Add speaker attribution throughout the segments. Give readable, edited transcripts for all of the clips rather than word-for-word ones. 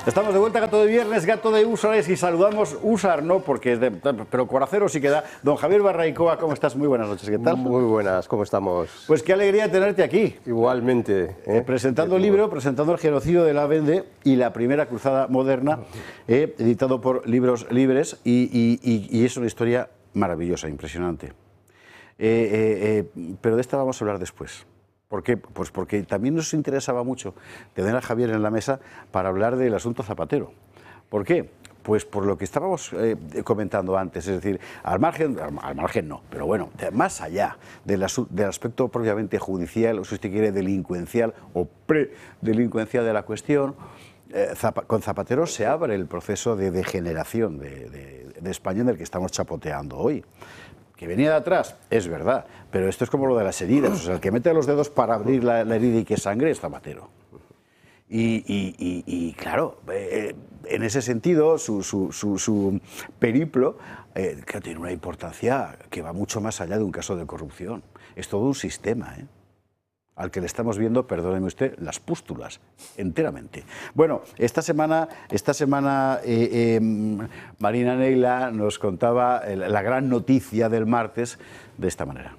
Speaker 1: Estamos de vuelta, Gato de Viernes, Gato de Húsares, y saludamos Húsar, no porque es de... pero Coracero sí queda. Don Javier Barraicoa, ¿cómo estás? Muy buenas noches, ¿qué tal?
Speaker 2: Muy buenas, ¿cómo estamos?
Speaker 1: Pues qué alegría tenerte aquí.
Speaker 2: Igualmente.
Speaker 1: Presentando el libro, presentando el genocidio de la Vende y la primera cruzada moderna, editado por Libros Libres, y es una historia maravillosa, impresionante. Pero de esta vamos a hablar después. ¿Por qué? Pues porque también nos interesaba mucho tener a Javier en la mesa para hablar del asunto Zapatero. ¿Por qué? Pues por lo que estábamos comentando antes, es decir, al margen no, pero bueno, más allá del aspecto propiamente judicial, o si usted quiere, delincuencial o predelincuencial de la cuestión, con Zapatero se abre el proceso de degeneración de España en el que estamos chapoteando hoy. Que venía de atrás, es verdad, pero esto es como lo de las heridas, o sea, el que mete los dedos para abrir la herida y que sangre es Zapatero. Y claro, en ese sentido, su periplo que tiene una importancia que va mucho más allá de un caso de corrupción. Es todo un sistema, al que le estamos viendo, perdóneme usted, las pústulas, enteramente. Bueno, esta semana Marina Neila nos contaba la gran noticia del martes de esta manera.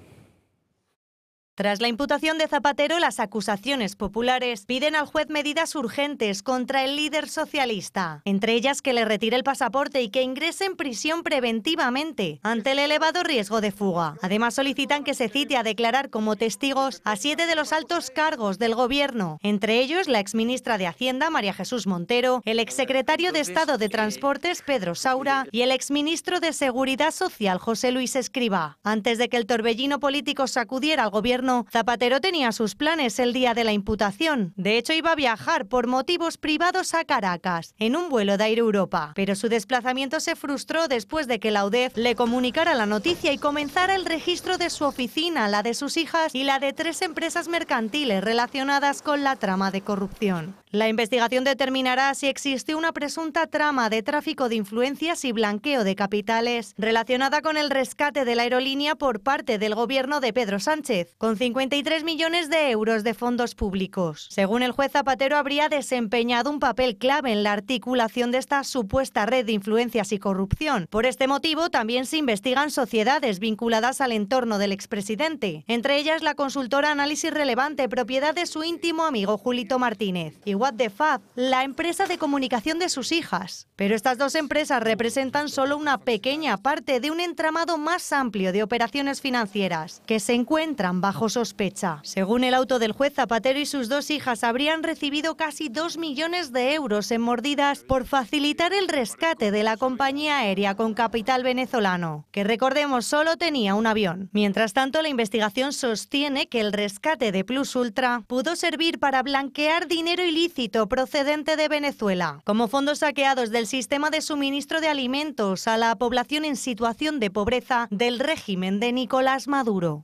Speaker 3: Tras la imputación de Zapatero, las acusaciones populares piden al juez medidas urgentes contra el líder socialista, entre ellas que le retire el pasaporte y que ingrese en prisión preventivamente ante el elevado riesgo de fuga. Además, solicitan que se cite a declarar como testigos a 7 de los altos cargos del gobierno, entre ellos la exministra de Hacienda, María Jesús Montero, el exsecretario de Estado de Transportes, Pedro Saura, y el exministro de Seguridad Social, José Luis Escrivá. Antes de que el torbellino político sacudiera al gobierno, Zapatero tenía sus planes el día de la imputación. De hecho, iba a viajar por motivos privados a Caracas, en un vuelo de Air Europa. Pero su desplazamiento se frustró después de que la UDEF le comunicara la noticia y comenzara el registro de su oficina, la de sus hijas y la de 3 empresas mercantiles relacionadas con la trama de corrupción. La investigación determinará si existió una presunta trama de tráfico de influencias y blanqueo de capitales relacionada con el rescate de la aerolínea por parte del gobierno de Pedro Sánchez, con 53 millones de euros de fondos públicos. Según el juez, Zapatero habría desempeñado un papel clave en la articulación de esta supuesta red de influencias y corrupción. Por este motivo, también se investigan sociedades vinculadas al entorno del expresidente, entre ellas la consultora Análisis Relevante, propiedad de su íntimo amigo Julito Martínez, y What the Fab, la empresa de comunicación de sus hijas. Pero estas dos empresas representan solo una pequeña parte de un entramado más amplio de operaciones financieras que se encuentran bajo sospecha. Según el auto del juez, Zapatero y sus 2 hijas habrían recibido casi 2 millones de euros en mordidas por facilitar el rescate de la compañía aérea con capital venezolano, que recordemos solo tenía un avión. Mientras tanto, la investigación sostiene que el rescate de Plus Ultra pudo servir para blanquear dinero ilícito procedente de Venezuela, como fondos saqueados del sistema de suministro de alimentos a la población en situación de pobreza del régimen de Nicolás Maduro.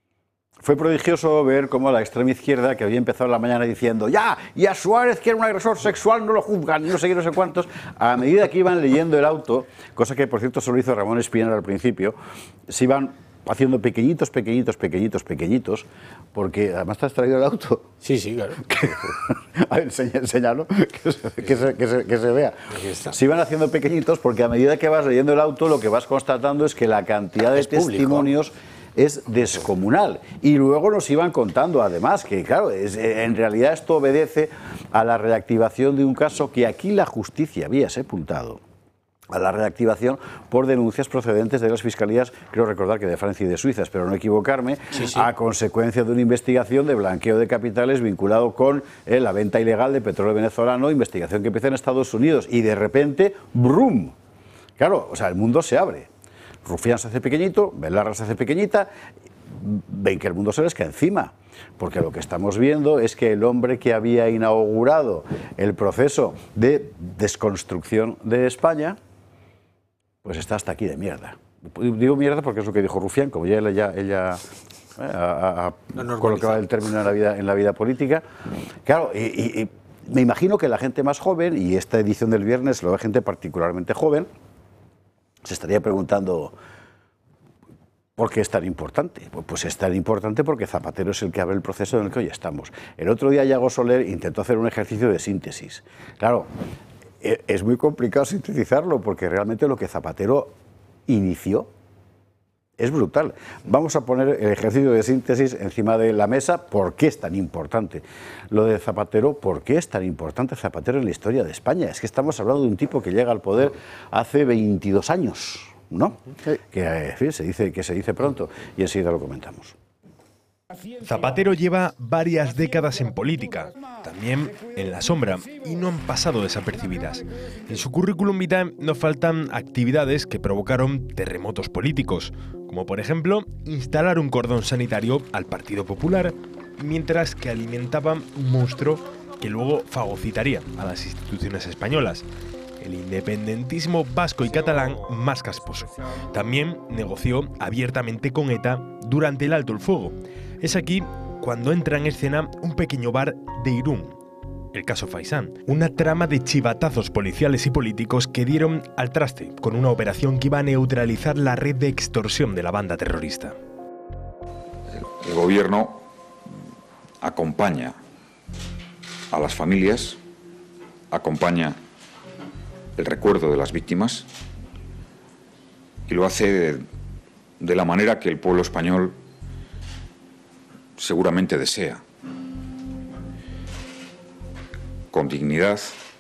Speaker 1: Fue prodigioso ver cómo la extrema izquierda, que había empezado la mañana diciendo ¡ya! Y a Suárez, que era un agresor sexual, no lo juzgan, no sé qué, no sé cuántos, a medida que iban leyendo el auto, cosa que por cierto solo hizo Ramón Espinar al principio, se iban haciendo pequeñitos, porque además te has traído el auto.
Speaker 2: Sí, claro.
Speaker 1: A ver, enséñalo, que se vea. Se iban haciendo pequeñitos porque a medida que vas leyendo el auto, lo que vas constatando es que la cantidad de testimonios es descomunal. Y luego nos iban contando, además, que claro, en realidad esto obedece a la reactivación de un caso que aquí la justicia había sepultado, a la reactivación por denuncias procedentes de las fiscalías, creo recordar que de Francia y de Suiza, espero no equivocarme, a consecuencia de una investigación de blanqueo de capitales vinculado con la venta ilegal de petróleo venezolano, investigación que empieza en Estados Unidos, y de repente, ¡brum! Claro, o sea, el mundo se abre. Rufián se hace pequeñito, Belarra se hace pequeñita, ven que el mundo se les cae encima, porque lo que estamos viendo es que el hombre que había inaugurado el proceso de desconstrucción de España, pues está hasta aquí de mierda. Digo mierda porque es lo que dijo Rufián, como ya ella ha colocado el término en la vida política. Claro, y me imagino que la gente más joven, y esta edición del viernes lo ve gente particularmente joven, se estaría preguntando ¿por qué es tan importante? Pues es tan importante porque Zapatero es el que abre el proceso en el que hoy estamos. El otro día Yago Soler intentó hacer un ejercicio de síntesis. Claro, es muy complicado sintetizarlo porque realmente lo que Zapatero inició es brutal. Vamos a poner el ejercicio de síntesis encima de la mesa. ¿Por qué es tan importante lo de Zapatero? ¿Por qué es tan importante Zapatero en la historia de España? Es que estamos hablando de un tipo que llega al poder hace 22 años, ¿no? Que en fin, se dice pronto y enseguida lo comentamos.
Speaker 4: Zapatero lleva varias décadas en política, también en la sombra, y no han pasado desapercibidas. En su currículum vitae no faltan actividades que provocaron terremotos políticos, como por ejemplo instalar un cordón sanitario al Partido Popular, mientras que alimentaba un monstruo que luego fagocitaría a las instituciones españolas. El independentismo vasco y catalán más casposo. También negoció abiertamente con ETA durante el alto el fuego. Es aquí cuando entra en escena un pequeño bar de Irún, el caso Faisán, una trama de chivatazos policiales y políticos que dieron al traste con una operación que iba a neutralizar la red de extorsión de la banda terrorista.
Speaker 5: El gobierno acompaña a las familias, acompaña el recuerdo de las víctimas y lo hace de la manera que el pueblo español seguramente desea, con dignidad,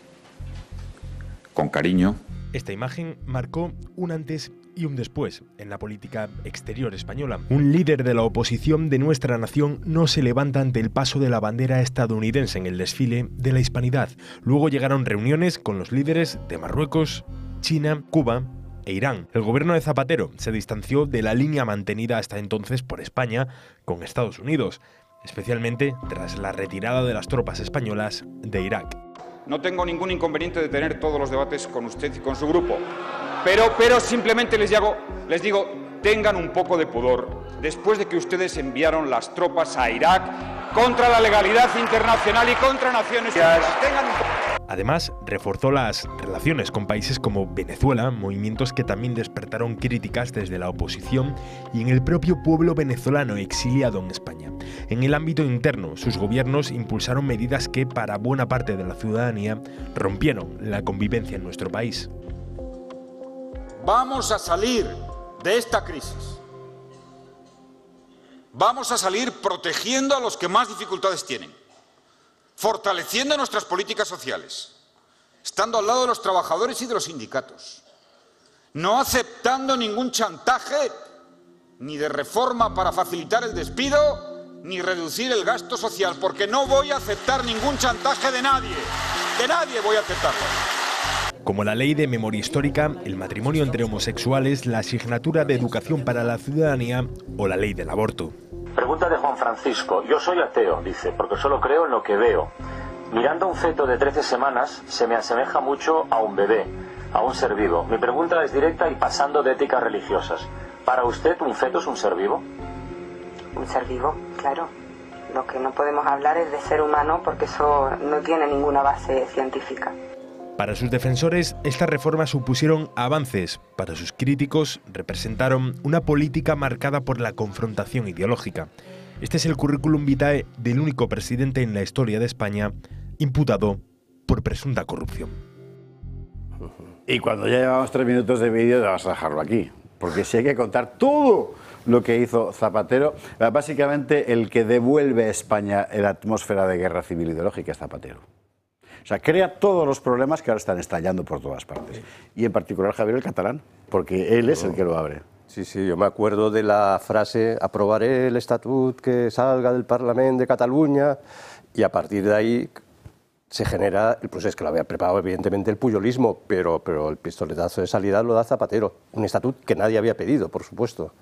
Speaker 5: con cariño.
Speaker 4: Esta imagen marcó un antes y un después en la política exterior española. Un líder de la oposición de nuestra nación no se levanta ante el paso de la bandera estadounidense en el desfile de la hispanidad. Luego llegaron reuniones con los líderes de Marruecos, China, Cuba e Irán. El gobierno de Zapatero se distanció de la línea mantenida hasta entonces por España con Estados Unidos, especialmente tras la retirada de las tropas españolas de Irak.
Speaker 6: No tengo ningún inconveniente de tener todos los debates con usted y con su grupo, pero simplemente les digo, tengan un poco de pudor después de que ustedes enviaron las tropas a Irak contra la legalidad internacional y contra Naciones Unidas.
Speaker 4: Además, reforzó las relaciones con países como Venezuela, movimientos que también despertaron críticas desde la oposición y en el propio pueblo venezolano exiliado en España. En el ámbito interno, sus gobiernos impulsaron medidas que, para buena parte de la ciudadanía, rompieron la convivencia en nuestro país.
Speaker 6: Vamos a salir de esta crisis. Vamos a salir protegiendo a los que más dificultades tienen, fortaleciendo nuestras políticas sociales, estando al lado de los trabajadores y de los sindicatos, no aceptando ningún chantaje ni de reforma para facilitar el despido ni reducir el gasto social, porque no voy a aceptar ningún chantaje de nadie voy a aceptarlo.
Speaker 4: Como la ley de memoria histórica, el matrimonio entre homosexuales, la asignatura de educación para la ciudadanía o la ley del aborto.
Speaker 7: Pregunta de Juan Francisco. Yo soy ateo, dice, porque solo creo en lo que veo. Mirando a un feto de 13 semanas, se me asemeja mucho a un bebé, a un ser vivo. Mi pregunta es directa y pasando de éticas religiosas. ¿Para usted un feto es un ser vivo?
Speaker 8: Un ser vivo, claro. Lo que no podemos hablar es de ser humano porque eso no tiene ninguna base científica.
Speaker 4: Para sus defensores, estas reformas supusieron avances. Para sus críticos, representaron una política marcada por la confrontación ideológica. Este es el currículum vitae del único presidente en la historia de España imputado por presunta corrupción.
Speaker 1: Y cuando ya llevamos 3 minutos de vídeo, vamos a dejarlo aquí. Porque si hay que contar todo lo que hizo Zapatero, básicamente el que devuelve a España la atmósfera de guerra civil ideológica es Zapatero. O sea, crea todos los problemas que ahora están estallando por todas partes. Y en particular Javier el Catalán, porque él es el que lo abre.
Speaker 2: Sí, sí, yo me acuerdo de la frase aprobaré el estatut que salga del Parlamento de Cataluña y a partir de ahí se genera el proceso que lo había preparado evidentemente el puyolismo, pero el pistoletazo de salida lo da Zapatero. Un estatut que nadie había pedido, por supuesto.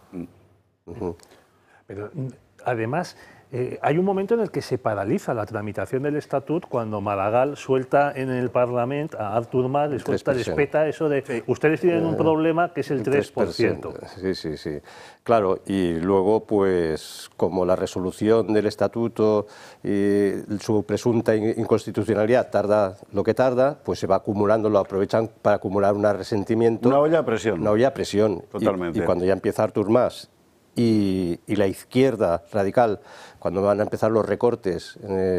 Speaker 9: Pero además hay un momento en el que se paraliza la tramitación del estatut cuando Maragall suelta en el Parlamento a Artur Mas, le suelta, despeta eso de ustedes tienen un problema que es el 3%.
Speaker 2: Sí, sí. Claro, y luego, pues, como la resolución del estatuto y su presunta inconstitucionalidad tarda lo que tarda, pues se va acumulando, lo aprovechan para acumular un resentimiento.
Speaker 1: Una olla a presión.
Speaker 2: Una olla a presión.
Speaker 1: Totalmente.
Speaker 2: Y cuando ya empieza Artur Mas y la izquierda radical, cuando van a empezar los recortes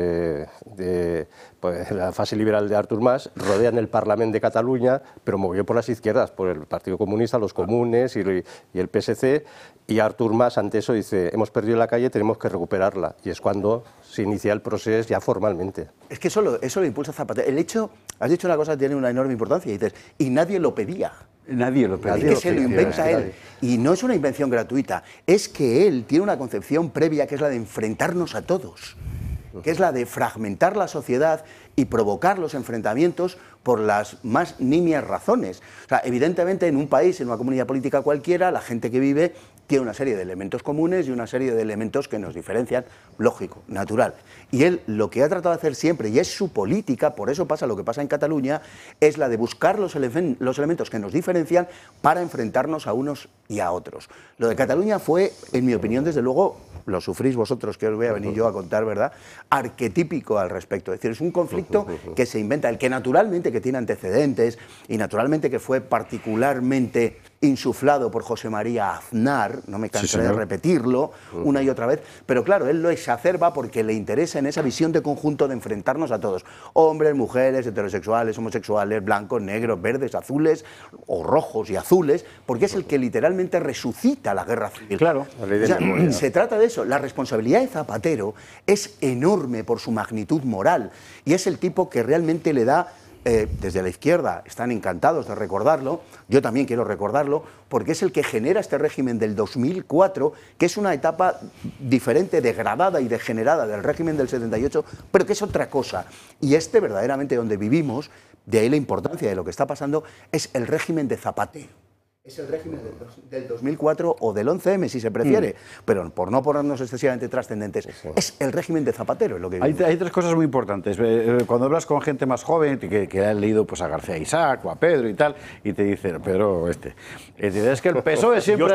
Speaker 2: pues, la fase liberal de Artur Mas, rodean el Parlamento de Cataluña, pero movido por las izquierdas, por el Partido Comunista, los comunes y el PSC, y Artur Mas ante eso dice, hemos perdido la calle, tenemos que recuperarla, y es cuando se inicia el proceso ya formalmente.
Speaker 10: Es que eso lo impulsa Zapatero. El hecho, has dicho una cosa que tiene una enorme importancia, y dices, y nadie lo pedía.
Speaker 1: Nadie lo pedía.
Speaker 10: Es que se lo inventa él. Y no es una invención gratuita, es que él tiene una concepción previa que es la de enfrentarnos a todos, que es la de fragmentar la sociedad y provocar los enfrentamientos por las más nimias razones. O sea, evidentemente en un país, en una comunidad política cualquiera, la gente que vive tiene una serie de elementos comunes y una serie de elementos que nos diferencian, lógico, natural. Y él lo que ha tratado de hacer siempre, y es su política, por eso pasa lo que pasa en Cataluña, es la de buscar los elementos que nos diferencian para enfrentarnos a unos y a otros. Lo de Cataluña fue, en mi opinión, desde luego, lo sufrís vosotros, que os voy a venir yo a contar, ¿verdad?, arquetípico al respecto. Es decir, es un conflicto que se inventa, el que naturalmente que tiene antecedentes y naturalmente que fue particularmente insuflado por José María Aznar, no me cansaré de repetirlo una y otra vez, pero claro, él lo exacerba porque le interesa en esa visión de conjunto de enfrentarnos a todos, hombres, mujeres, heterosexuales, homosexuales, blancos, negros, verdes, azules, o rojos y azules, porque es el que literalmente resucita la guerra civil.
Speaker 1: Claro.
Speaker 10: O sea, se trata de eso. La responsabilidad de Zapatero es enorme por su magnitud moral y es el tipo que realmente le da, desde la izquierda están encantados de recordarlo, yo también quiero recordarlo, porque es el que genera este régimen del 2004, que es una etapa diferente, degradada y degenerada del régimen del 78, pero que es otra cosa. Y verdaderamente donde vivimos, de ahí la importancia de lo que está pasando, es el régimen de Zapatero. Es el régimen del 2004 o del 11M, si se prefiere, pero por no ponernos excesivamente trascendentes, es el régimen de Zapatero. Es lo que
Speaker 1: hay tres cosas muy importantes. Cuando hablas con gente más joven, que ha leído pues, a García Isaac o a Pedro y tal, y te dicen, Pedro, es que el PSOE siempre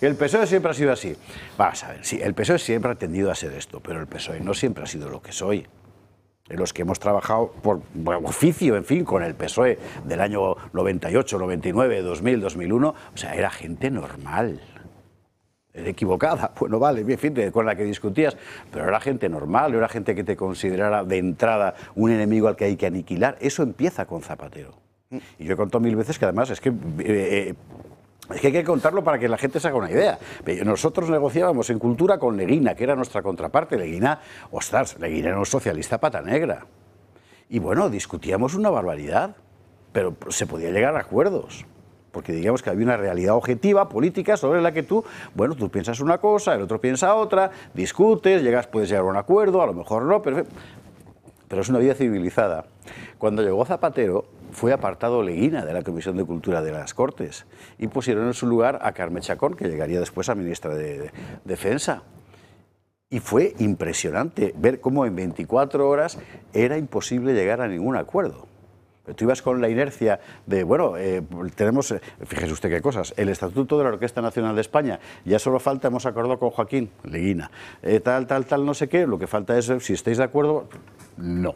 Speaker 1: ha sido así. Vamos a ver, sí, el PSOE siempre ha tendido a ser esto, pero el PSOE no siempre ha sido lo que soy. Los que hemos trabajado por oficio, en fin, con el PSOE del año 98, 99, 2000, 2001, o sea, era gente normal. Era equivocada, bueno, vale, en fin, con la que discutías, pero era gente normal, era gente que te considerara de entrada un enemigo al que hay que aniquilar. Eso empieza con Zapatero. Y yo he contado 1000 veces que además es que hay que contarlo para que la gente se haga una idea. Nosotros negociábamos en Cultura con Leguina, que era nuestra contraparte. Leguina era un socialista pata negra. Y bueno, discutíamos una barbaridad, pero se podía llegar a acuerdos. Porque digamos que había una realidad objetiva, política, sobre la que tú piensas una cosa, el otro piensa otra, discutes, puedes llegar a un acuerdo, a lo mejor no, pero es una vida civilizada. Cuando llegó Zapatero, fue apartado Leguina de la Comisión de Cultura de las Cortes y pusieron en su lugar a Carme Chacón, que llegaría después a ministra de Defensa. Y fue impresionante ver cómo en 24 horas era imposible llegar a ningún acuerdo. Pero tú ibas con la inercia de, tenemos, fíjese usted qué cosas, el Estatuto de la Orquesta Nacional de España, ya solo falta, hemos acordado con Joaquín Leguina, tal, no sé qué, lo que falta es, si estáis de acuerdo, no.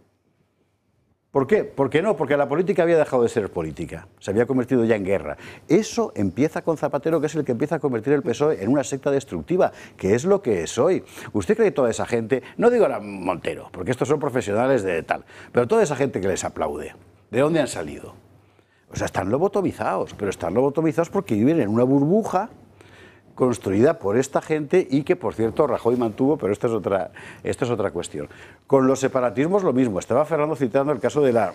Speaker 1: ¿Por qué? ¿Por qué no? Porque la política había dejado de ser política, se había convertido ya en guerra. Eso empieza con Zapatero, que es el que empieza a convertir el PSOE en una secta destructiva, que es lo que es hoy. ¿Usted cree que toda esa gente, no digo a Montero, porque estos son profesionales de tal, pero toda esa gente que les aplaude, ¿de dónde han salido? O sea, están lobotomizados, pero están lobotomizados porque viven en una burbuja construida por esta gente y que, por cierto, Rajoy mantuvo, pero esto es otra cuestión. Con los separatismos lo mismo. Estaba Fernando citando el caso del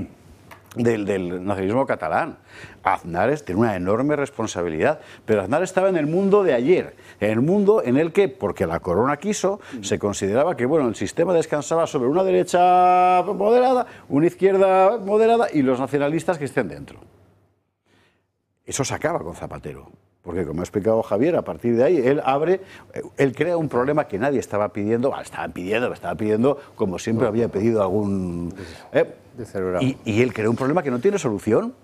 Speaker 1: nacionalismo catalán. Aznar tiene una enorme responsabilidad, pero Aznar estaba en el mundo de ayer, en el mundo en el que, porque la corona quiso, se consideraba que el sistema descansaba sobre una derecha moderada, una izquierda moderada y los nacionalistas que estén dentro. Eso se acaba con Zapatero. Porque, como ha explicado Javier, a partir de ahí él crea un problema que nadie estaba pidiendo, estaba pidiendo como siempre había pedido algún... Y él creó un problema que no tiene solución.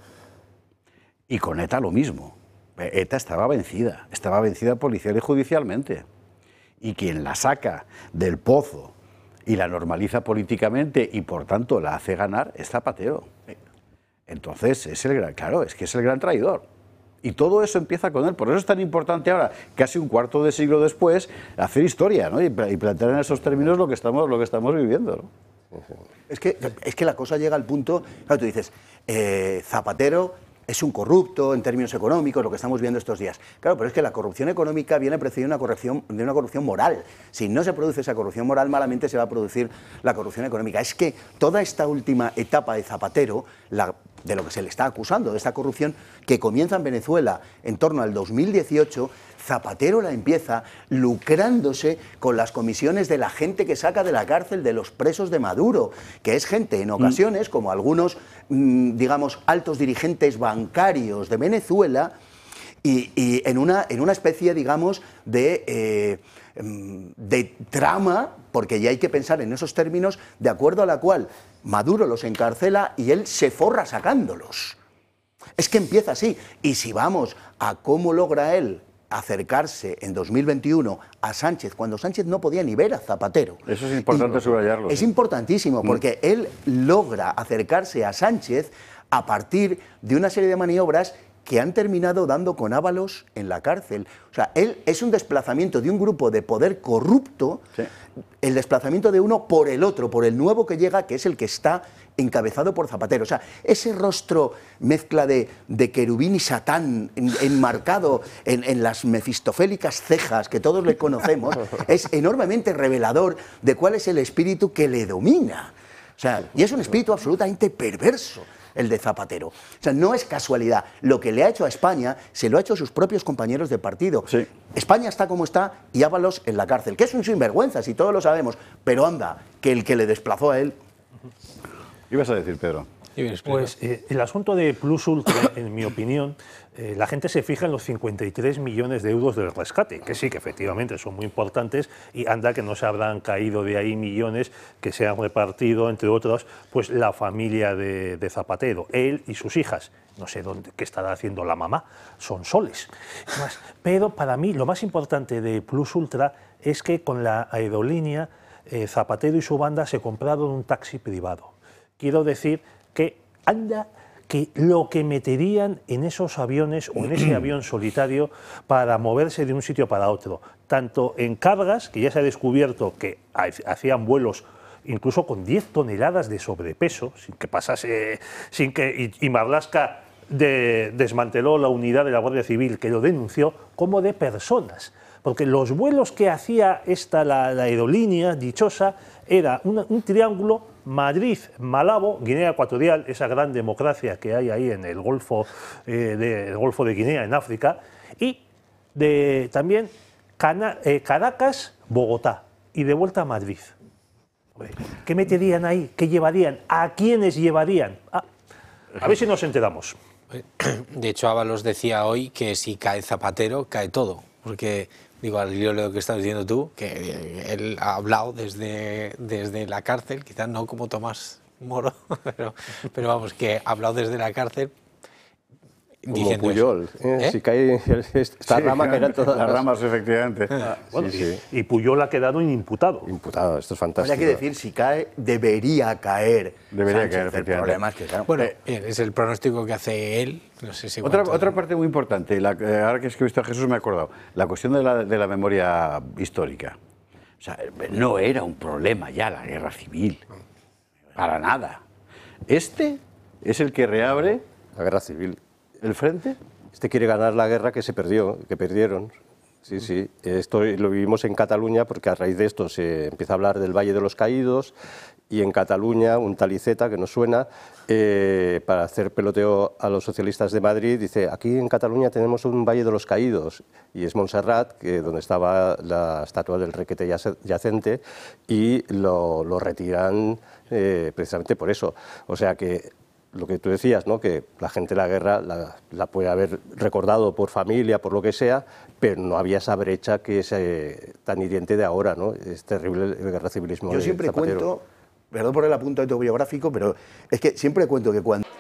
Speaker 1: Y con ETA lo mismo. ETA estaba vencida policial y judicialmente. Y quien la saca del pozo y la normaliza políticamente y por tanto la hace ganar es Zapatero. Entonces es el gran traidor. Y todo eso empieza con él. Por eso es tan importante ahora, casi un cuarto de siglo después, hacer historia, ¿no? Y plantear en esos términos lo que estamos viviendo, ¿no?
Speaker 10: Es que la cosa llega al punto, claro, tú dices, Zapatero es un corrupto en términos económicos, lo que estamos viendo estos días. Claro, pero es que la corrupción económica viene precedida de una corrupción moral. Si no se produce esa corrupción moral, malamente se va a producir la corrupción económica. Es que toda esta última etapa de Zapatero, de lo que se le está acusando, de esta corrupción que comienza en Venezuela en torno al 2018, Zapatero la empieza lucrándose con las comisiones de la gente que saca de la cárcel de los presos de Maduro, que es gente en ocasiones, como algunos, digamos, altos dirigentes bancarios de Venezuela, y en una especie, digamos, de trama, porque ya hay que pensar en esos términos, de acuerdo a la cual Maduro los encarcela y él se forra sacándolos. Es que empieza así. Y si vamos a cómo logra él acercarse en 2021 a Sánchez, cuando Sánchez no podía ni ver a Zapatero.
Speaker 1: Eso es importante subrayarlo.
Speaker 10: Es importantísimo, porque él logra acercarse a Sánchez a partir de una serie de maniobras que han terminado dando con Ábalos en la cárcel. O sea, él es un desplazamiento de un grupo de poder corrupto, sí, el desplazamiento de uno por el otro, por el nuevo que llega, que es el que está encabezado por Zapatero. O sea, ese rostro mezcla de querubín y Satán enmarcado en las mefistofélicas cejas que todos le conocemos, es enormemente revelador de cuál es el espíritu que le domina. O sea, y es un espíritu absolutamente perverso, el de Zapatero. O sea, no es casualidad. Lo que le ha hecho a España, se lo ha hecho a sus propios compañeros de partido. Sí. España está como está y Ábalos en la cárcel, que es un sinvergüenza, si todos lo sabemos, pero anda, que el que le desplazó a él...
Speaker 1: ¿Qué ibas a decir, Pedro?
Speaker 9: Pues el asunto de Plus Ultra, en mi opinión, la gente se fija en los 53 millones de euros del rescate, que sí, que efectivamente son muy importantes, y anda que no se habrán caído de ahí millones que se han repartido, entre otros, pues la familia de Zapatero, él y sus hijas. No sé qué estará haciendo la mamá, son soles. Pero para mí lo más importante de Plus Ultra es que con la aerolínea Zapatero y su banda se compraron un taxi privado. Quiero decir que anda que lo que meterían en esos aviones o en ese avión solitario para moverse de un sitio para otro, tanto en cargas, que ya se ha descubierto que hacían vuelos incluso con 10 toneladas de sobrepeso, sin que pasase, y Marlaska desmanteló la unidad de la Guardia Civil que lo denunció, como de personas. Porque los vuelos que hacía la aerolínea dichosa era un triángulo Madrid-Malabo, Guinea Ecuatorial, esa gran democracia que hay ahí en el Golfo de Guinea, en África, y también Caracas-Bogotá, y de vuelta a Madrid. ¿Qué meterían ahí? ¿Qué llevarían? ¿A quiénes llevarían? A ver si nos enteramos.
Speaker 11: De hecho, Ábalos decía hoy que si cae Zapatero, cae todo, porque... Digo, al hilo de lo que estás diciendo tú, que él ha hablado desde la cárcel, quizás no como Tomás Moro, pero vamos, que ha hablado desde la cárcel.
Speaker 2: Como Puyol, si cae esta rama, caerán todas
Speaker 1: las ramas, efectivamente.
Speaker 9: Bueno, sí. Y Puyol ha quedado inimputado.
Speaker 2: Imputado, esto es fantástico.
Speaker 10: Habría que decir, si cae, debería caer.
Speaker 1: Debería caer, efectivamente.
Speaker 10: El problema es que, claro,
Speaker 11: bueno, es el pronóstico que hace él. No sé si
Speaker 1: otra parte muy importante, ahora que he visto a Jesús me he acordado, la cuestión de la memoria histórica. O sea, no era un problema ya la guerra civil, para nada. Este es el que reabre
Speaker 2: la guerra civil.
Speaker 1: ¿El frente?
Speaker 2: Este quiere ganar la guerra que perdieron. Sí, sí. Esto lo vivimos en Cataluña porque a raíz de esto se empieza a hablar del Valle de los Caídos y en Cataluña un tal Iceta que nos suena para hacer peloteo a los socialistas de Madrid dice aquí en Cataluña tenemos un Valle de los Caídos y es Montserrat, donde estaba la estatua del Requete yacente y lo retiran precisamente por eso. O sea que lo que tú decías, ¿no? Que la gente de la guerra la puede haber recordado por familia, por lo que sea, pero no había esa brecha que es tan hiriente de ahora, ¿no? Es terrible el guerra civilismo.
Speaker 10: Yo siempre cuento, perdón por el apunte autobiográfico, pero es que siempre cuento que cuando...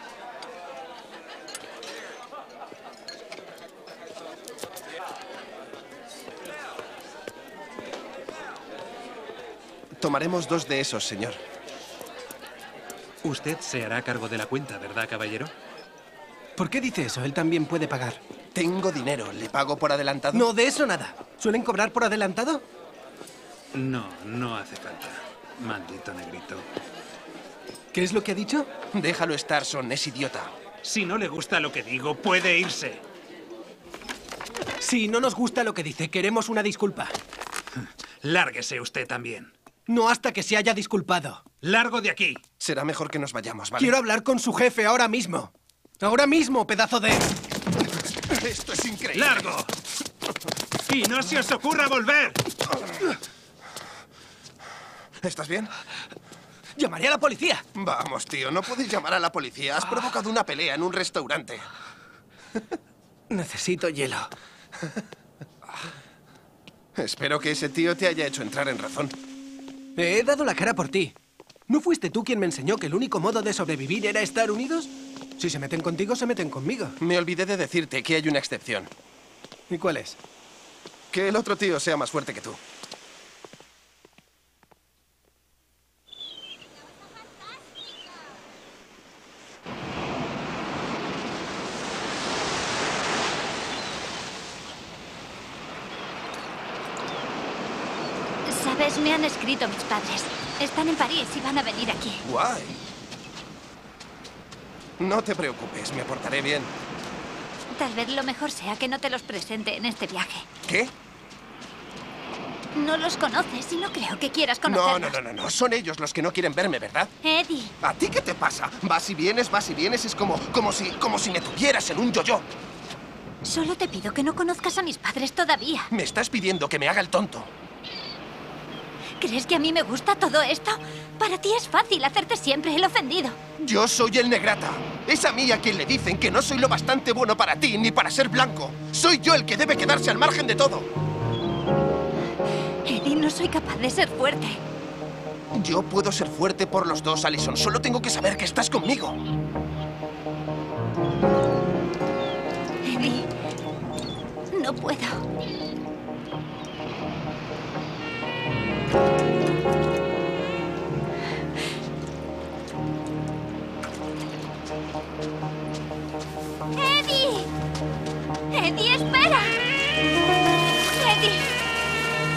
Speaker 12: Tomaremos 2 de esos, señor.
Speaker 13: Usted se hará cargo de la cuenta, ¿verdad, caballero?
Speaker 12: ¿Por qué dice eso? Él también puede pagar. Tengo dinero. ¿Le pago por adelantado?
Speaker 13: No, de eso nada. ¿Suelen cobrar por adelantado?
Speaker 14: No, no hace falta. Maldito negrito.
Speaker 13: ¿Qué es lo que ha dicho?
Speaker 12: Déjalo estar, Son. Es idiota.
Speaker 14: Si no le gusta lo que digo, puede irse.
Speaker 13: Si no nos gusta lo que dice, queremos una disculpa.
Speaker 14: Lárguese usted también.
Speaker 13: No hasta que se haya disculpado.
Speaker 14: ¡Largo de aquí!
Speaker 12: Será mejor que nos vayamos, ¿vale?
Speaker 13: Quiero hablar con su jefe ahora mismo. Ahora mismo, pedazo de...
Speaker 12: Esto es increíble.
Speaker 14: ¡Largo! ¡Y no se os ocurra volver!
Speaker 12: ¿Estás bien?
Speaker 13: ¡Llamaré a la policía!
Speaker 12: Vamos, tío, no puedes llamar a la policía. Has provocado una pelea en un restaurante.
Speaker 13: Necesito hielo.
Speaker 12: Espero que ese tío te haya hecho entrar en razón.
Speaker 13: He dado la cara por ti. ¿No fuiste tú quien me enseñó que el único modo de sobrevivir era estar unidos? Si se meten contigo, se meten conmigo.
Speaker 12: Me olvidé de decirte que hay una excepción.
Speaker 13: ¿Y cuál es?
Speaker 12: Que el otro tío sea más fuerte que tú.
Speaker 15: ¿Sabes? Me han escrito mis padres. Están en París y van a venir aquí.
Speaker 12: Guay. No te preocupes, me portaré bien.
Speaker 15: Tal vez lo mejor sea que no te los presente en este viaje.
Speaker 12: ¿Qué?
Speaker 15: No los conoces y no creo que quieras conocerlos.
Speaker 12: No. Son ellos los que no quieren verme, ¿verdad?
Speaker 15: Eddie.
Speaker 12: ¿A ti qué te pasa? Vas y vienes. Es como si me tuvieras en un yo-yo.
Speaker 15: Solo te pido que no conozcas a mis padres todavía.
Speaker 12: Me estás pidiendo que me haga el tonto.
Speaker 15: ¿Crees que a mí me gusta todo esto? Para ti es fácil hacerte siempre el ofendido.
Speaker 12: Yo soy el negrata. Es a mí a quien le dicen que no soy lo bastante bueno para ti ni para ser blanco. Soy yo el que debe quedarse al margen de todo.
Speaker 15: Eddie, no soy capaz de ser fuerte.
Speaker 12: Yo puedo ser fuerte por los dos, Allison. Solo tengo que saber que estás conmigo.
Speaker 15: Eddie, no puedo. ¡Eddie! ¡Eddie, espera! ¡Eddie!